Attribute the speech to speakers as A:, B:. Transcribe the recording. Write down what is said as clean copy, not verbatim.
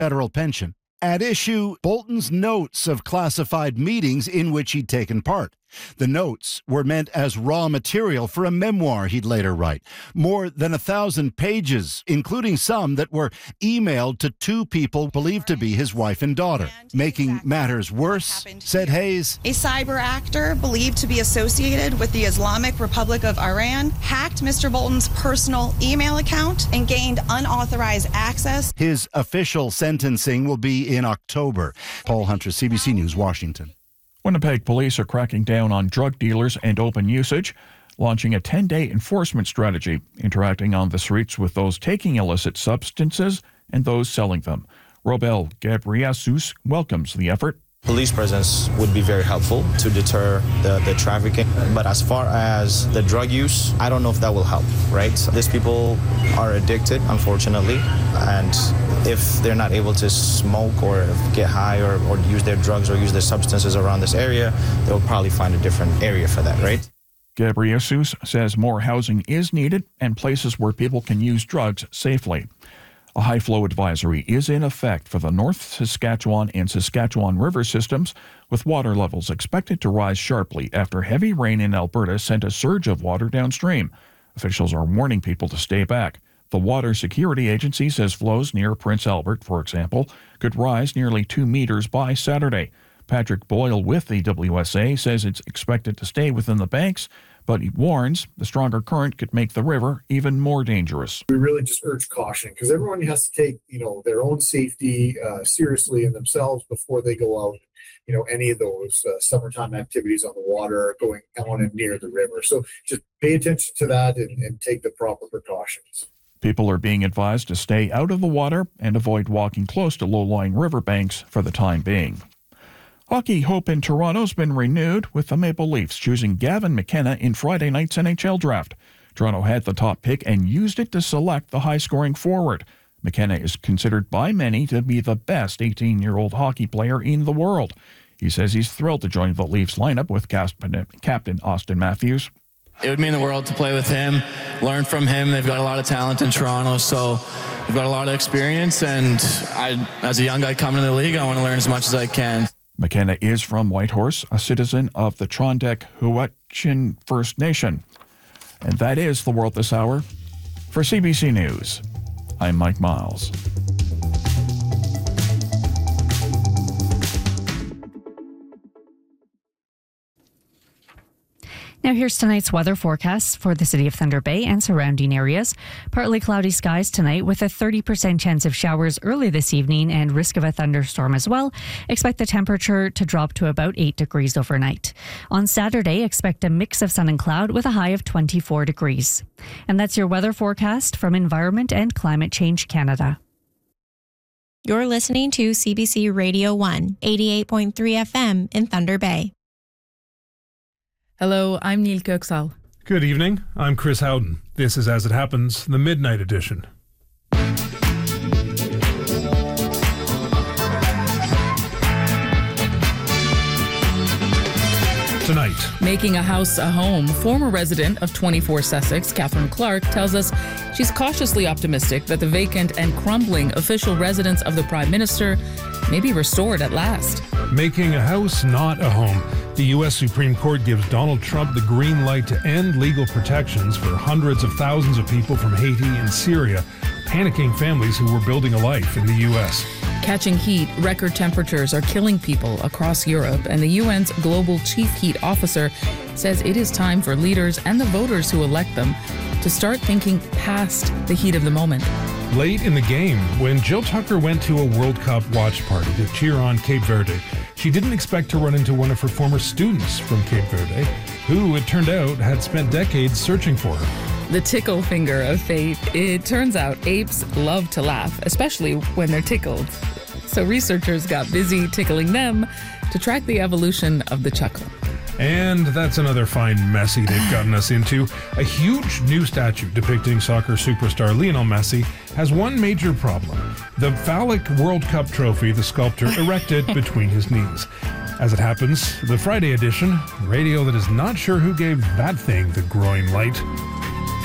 A: federal pension. At issue, Bolton's notes of classified meetings in which he'd taken part. The notes were meant as raw material for a memoir he'd later write. More than 1,000 pages, including some that were emailed to two people believed to be his wife and daughter. Making matters worse, said Hayes,
B: a cyber actor believed to be associated with the Islamic Republic of Iran hacked Mr. Bolton's personal email account and gained unauthorized access.
A: His official sentencing will be in October. Paul Hunter, CBC News, Washington.
C: Winnipeg police are cracking down on drug dealers and open usage, launching a 10-day enforcement strategy, interacting on the streets with those taking illicit substances and those selling them. Robel Gabriasus welcomes the effort.
D: Police presence would be very helpful to deter the trafficking. But as far as the drug use, I don't know if that will help, right? These people are addicted, unfortunately, and if they're not able to smoke or get high or use their drugs or use their substances around this area, they'll probably find a different area for that, right?
C: Gabriasus says more housing is needed and places where people can use drugs safely. A high-flow advisory is in effect for the North Saskatchewan and Saskatchewan river systems, with water levels expected to rise sharply after heavy rain in Alberta sent a surge of water downstream. Officials are warning people to stay back. The Water Security Agency says flows near Prince Albert, for example, could rise nearly 2 meters by Saturday. Patrick Boyle with the WSA says it's expected to stay within the banks, but he warns the stronger current could make the river even more dangerous.
E: We really just urge caution because everyone has to take, their own safety seriously in themselves before they go out, any of those summertime activities on the water, going on and near the river. So just pay attention to that and take the proper precautions.
C: People are being advised to stay out of the water and avoid walking close to low-lying riverbanks for the time being. Hockey hope in Toronto's been renewed, with the Maple Leafs choosing Gavin McKenna in Friday night's NHL draft. Toronto had the top pick and used it to select the high-scoring forward. McKenna is considered by many to be the best 18-year-old hockey player in the world. He says he's thrilled to join the Leafs lineup with Captain Austin Matthews.
F: It would mean the world to play with him, learn from him. They've got a lot of talent in Toronto, so we've got a lot of experience, and as a young guy coming to the league, I want to learn as much as I can.
C: McKenna is from Whitehorse, a citizen of the Trondeck-Huachin First Nation. And that is the World This Hour. For CBC News, I'm Mike Miles.
G: Now here's tonight's weather forecast for the city of Thunder Bay and surrounding areas. Partly cloudy skies tonight with a 30% chance of showers early this evening and risk of a thunderstorm as well. Expect the temperature to drop to about 8 degrees overnight. On Saturday, expect a mix of sun and cloud with a high of 24 degrees. And that's your weather forecast from Environment and Climate Change Canada.
H: You're listening to CBC Radio 1, 88.3 FM in Thunder Bay.
I: Hello, I'm Neil Köksal.
J: Good evening. I'm Chris Howden. This is As It Happens, the Midnight Edition. Tonight,
I: making a house a home. Former resident of 24 Sussex, Catherine Clark, tells us she's cautiously optimistic that the vacant and crumbling official residence of the Prime Minister may be restored at last.
J: Making a house not a home. The U.S. Supreme Court gives Donald Trump the green light to end legal protections for hundreds of thousands of people from Haiti and Syria, panicking families who were building a life in the U.S.
I: Catching heat, record temperatures are killing people across Europe, and the UN's global chief heat officer says it is time for leaders and the voters who elect them to start thinking past the heat of the moment.
J: Late in the game, when Jill Tucker went to a World Cup watch party to cheer on Cape Verde, she didn't expect to run into one of her former students from Cape Verde, who, it turned out, had spent decades searching for her.
I: The tickle finger of fate. It turns out apes love to laugh, especially when they're tickled. So researchers got busy tickling them to track the evolution of the chuckle.
J: And that's another fine messy they've gotten us into. A huge new statue depicting soccer superstar Lionel Messi has one major problem. The phallic World Cup trophy the sculptor erected between his knees. As it happens, the Friday edition, radio that is not sure who gave that thing the growing light.